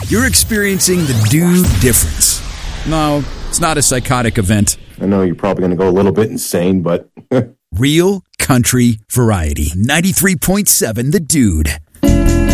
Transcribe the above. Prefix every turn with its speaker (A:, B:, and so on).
A: You're experiencing the dude difference. No, it's not a psychotic event.
B: I know you're probably going to go a little bit insane, but...
A: Real country variety. 93.7 The Dude.